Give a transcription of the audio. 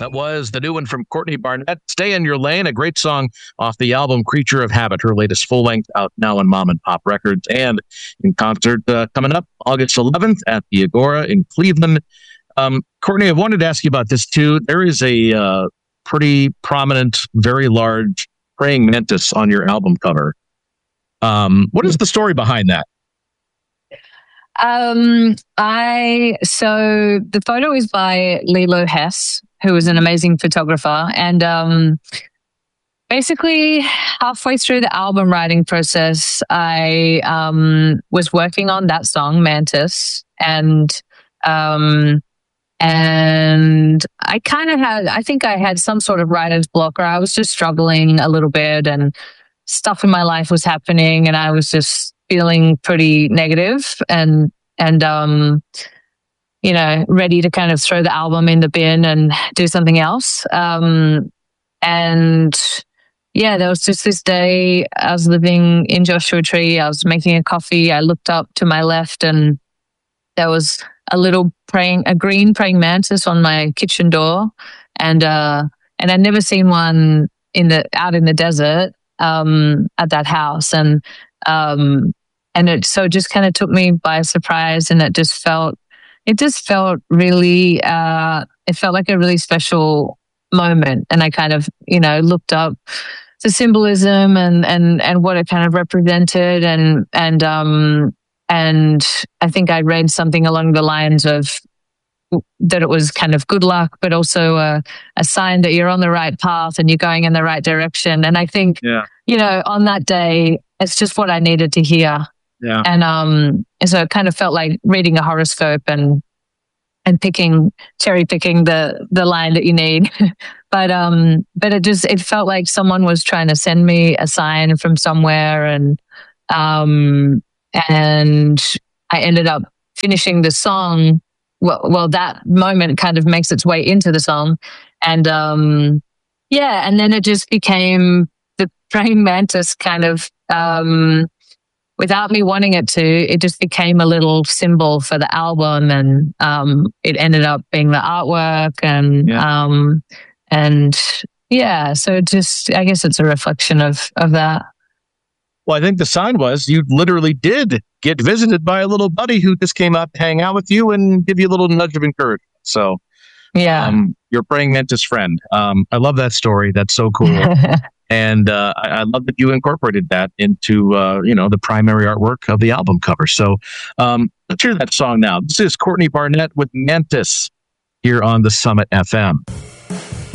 That was the new one from Courtney Barnett, Stay in Your Lane, a great song off the album Creature of Habit, her latest full-length out now on Mom and Pop Records, and in concert coming up August 11th at the Agora in Cleveland. Courtney, I wanted to ask you about this too. There is a pretty prominent, very large praying mantis on your album cover. What is the story behind that? So the photo is by Lilo Hess, who is an amazing photographer. And basically, halfway through the album writing process, I was working on that song, Mantis. And I think I had some sort of writer's block, or I was just struggling a little bit, and stuff in my life was happening, and I was just feeling pretty negative and ready to kind of throw the album in the bin and do something else. There was just this day I was living in Joshua Tree. I was making a coffee. I looked up to my left, and there was a green praying mantis on my kitchen door. And I'd never seen one out in the desert, at that house. And it just kind of took me by surprise, and it felt really, it felt like a really special moment. And I kind of, looked up the symbolism and what it kind of represented. And I think I read something along the lines of that it was kind of good luck, but also a sign that you're on the right path and you're going in the right direction. And I think, on that day, it's just what I needed to hear. Yeah. And so it kind of felt like reading a horoscope and cherry picking the line that you need. But it felt like someone was trying to send me a sign from somewhere, and I ended up finishing the song. Well, that moment kind of makes its way into the song. And and then it just became the praying mantis kind of, without me wanting it to, it just became a little symbol for the album. And it ended up being the artwork. So just, I guess it's a reflection of that. Well, I think the sign was you literally did get visited by a little buddy who just came out to hang out with you and give you a little nudge of encouragement. So, your praying mantis friend. I love that story. That's so cool. And I love that you incorporated that into, the primary artwork of the album cover. So let's hear that song now. This is Courtney Barnett with Mantis here on the Summit FM.